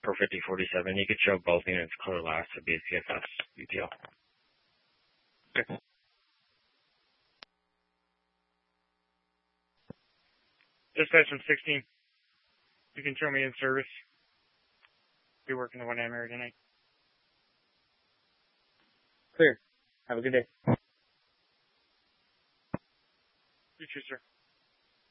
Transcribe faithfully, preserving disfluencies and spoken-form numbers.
for fifty forty-seven. You could show both units clear last to be a P F S U T L. Okay. Dispatch from sixteen. You can show me in service. Be working the one A M area tonight. Clear. Have a good day. You too, sir.